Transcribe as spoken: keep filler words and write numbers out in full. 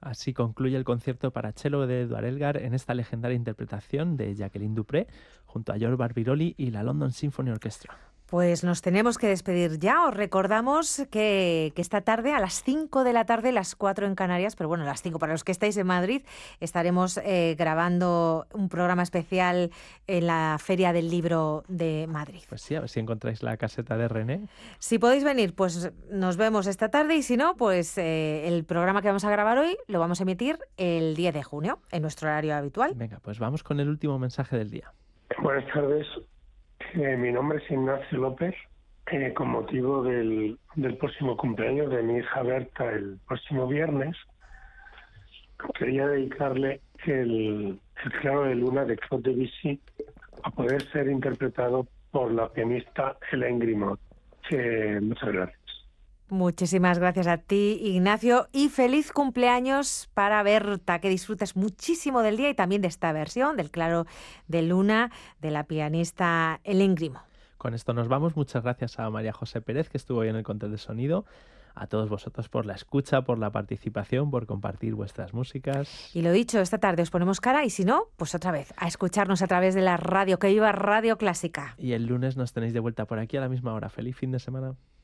Así concluye el concierto para cello de Edward Elgar en esta legendaria interpretación de Jacqueline Dupré junto a George Barbirolli y la London Symphony Orchestra. Pues nos tenemos que despedir ya. Os recordamos que, que esta tarde, a las cinco de la tarde, las cuatro en Canarias, pero bueno, a las cinco para los que estáis en Madrid, estaremos eh, grabando un programa especial en la Feria del Libro de Madrid. Pues sí, a ver si encontráis la caseta de René. Si podéis venir, pues nos vemos esta tarde, y si no, pues eh, el programa que vamos a grabar hoy lo vamos a emitir el diez de junio, en nuestro horario habitual. Venga, pues vamos con el último mensaje del día. Buenas tardes. Eh, mi nombre es Ignacio López. Eh, con motivo del, del próximo cumpleaños de mi hija Berta el próximo viernes, quería dedicarle el, el Claro de Luna de Claude Debussy a poder ser interpretado por la pianista Hélène Grimaud. Eh, muchas gracias. Muchísimas gracias a ti, Ignacio, y feliz cumpleaños para Berta, que disfrutes muchísimo del día y también de esta versión del Claro de Luna de la pianista Hélène Grimaud. Con esto nos vamos. Muchas gracias a María José Pérez, que estuvo hoy en el control de sonido, a todos vosotros por la escucha, por la participación, por compartir vuestras músicas. Y lo dicho, esta tarde os ponemos cara, y si no, pues otra vez, a escucharnos a través de la radio. ¡Que viva Radio Clásica! Y el lunes nos tenéis de vuelta por aquí a la misma hora. ¡Feliz fin de semana!